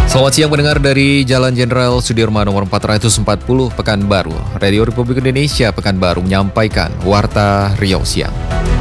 Selamat siang pendengar dari Jalan Jenderal Sudirman nomor 440 Pekanbaru. Radio Republik Indonesia Pekanbaru menyampaikan Warta Riau Siang.